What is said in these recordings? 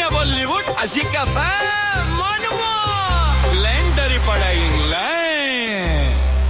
Dunia Bollywood Asyik FM Mana lain daripada yang lain.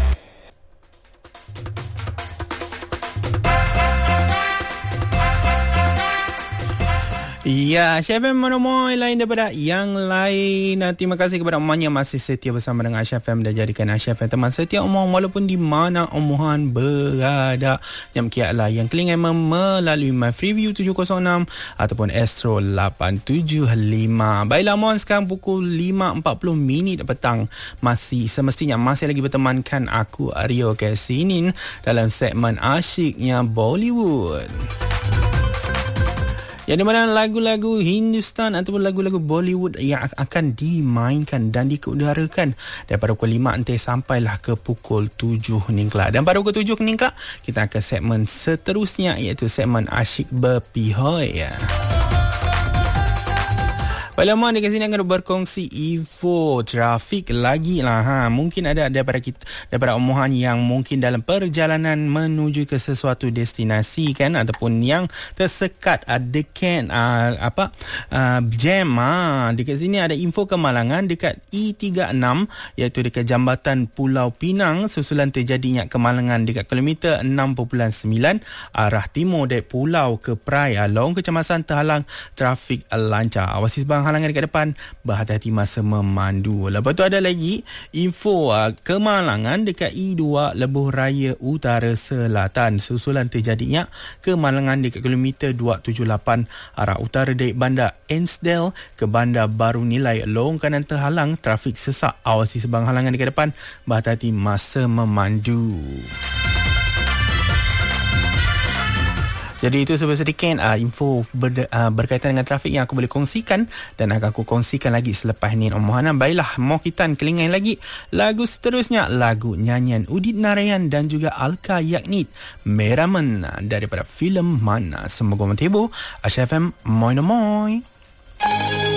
Ya, Chef FM monomoy lain daripada yang lain. Terima kasih kepada Omohan yang masih setia bersama dengan Chef FM dan jadikan Chef FM teman setia Omohan walaupun di mana Omohan berada. Jam kiatlah yang kelingan melalui My Freeview 706 ataupun Astro 875. Baiklah Omohan, sekarang pukul 5.40 petang. Semestinya masih lagi bertemankan aku Aryo Kasinin dalam segmen Asyiknya Bollywood. Yang di mana lagu-lagu Hindustan ataupun lagu-lagu Bollywood yang akan dimainkan dan dikeudarakan daripada pukul 5 nanti sampailah ke pukul 7 ni kelak. Dan pada pukul 7 ni kelak kita akan segmen seterusnya iaitu segmen Asyik Berpihak. Baiklah Mak, dekat sini akan berkongsi info trafik lagi lah. Mungkin ada daripada Omohan yang mungkin dalam perjalanan menuju ke sesuatu destinasi kan, ataupun yang tersekat dekat jam. Dekat sini ada info kemalangan dekat E36 iaitu dekat jambatan Pulau Pinang susulan terjadinya kemalangan dekat kilometer 6.9 arah timur dari pulau ke Perai. Long kecemasan terhalang trafik lancar. Awasi sebang halangan dekat depan, berhati-hati masa memandu. Lepas tu ada lagi info kemalangan dekat E2 Lebuh Raya Utara Selatan susulan terjadinya kemalangan dekat kilometer 278 arah utara dari Bandar Ensdale ke Bandar Baru Nilai. Long kanan terhalang trafik sesak. Awasi sebang halangan dekat depan, berhati-hati masa memandu. Jadi itu sedikit info berkaitan dengan trafik yang aku boleh kongsikan dan akan aku kongsikan lagi selepas ni Omohan. Baiklah, mau kita kelingan lagi lagu seterusnya, lagu nyanyian Udit Narayan dan juga Alka Yagnik, Meraman daripada filem Mana. Semoga menghibur. Asyik FM, moy no moy.